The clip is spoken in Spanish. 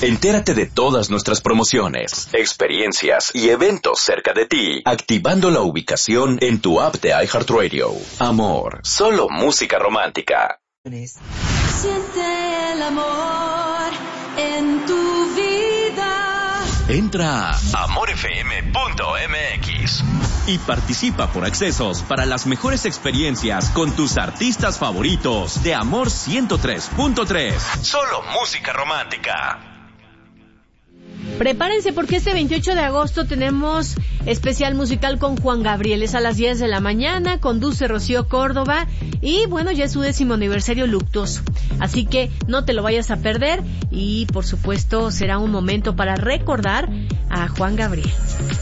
Entérate de todas nuestras promociones, experiencias y eventos cerca de ti, activando la ubicación en tu app de iHeartRadio. Amor, solo música romántica. Siente el amor en tu vida. Entra a amorfm.mx y participa por accesos para las mejores experiencias con tus artistas favoritos de Amor 103.3. Solo música romántica. Prepárense porque este 28 de agosto tenemos especial musical con Juan Gabriel. Es a las 10 de la mañana, conduce Rocío Córdoba y bueno, ya es su 10º aniversario luctuoso. Así que no te lo vayas a perder y por supuesto será un momento para recordar a Juan Gabriel.